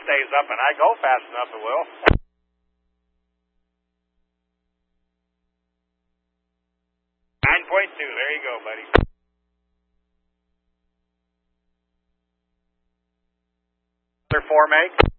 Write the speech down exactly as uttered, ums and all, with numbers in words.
stays up and I go fast enough, it will. nine point two, there you go, buddy. Another four make.